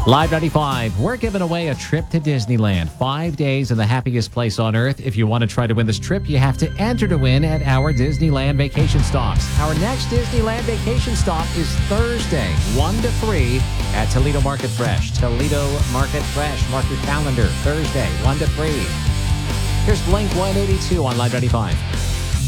Live 95, we're giving away a trip to Disneyland. 5 days in the happiest place on earth. If you want to try to win this trip, you have to enter to win at our Disneyland vacation stops. Our next Disneyland vacation stop is Thursday, 1 to 3 at Toledo Market Fresh. Toledo Market Fresh. Mark your calendar. Thursday, 1 to 3. Here's Blink 182 on Live 95.